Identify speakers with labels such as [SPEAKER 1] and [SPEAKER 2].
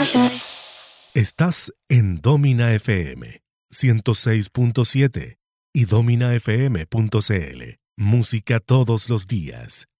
[SPEAKER 1] Estás en Domina FM 106.7 y dominafm.cl. Música todos los días.